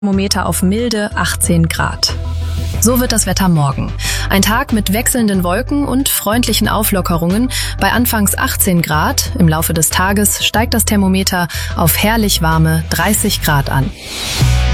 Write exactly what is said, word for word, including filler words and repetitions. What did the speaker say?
Thermometer auf milde achtzehn Grad. So wird das Wetter morgen. Ein Tag mit wechselnden Wolken und freundlichen Auflockerungen. Bei anfangs achtzehn Grad, im Laufe des Tages steigt das Thermometer auf herrlich warme dreißig Grad an.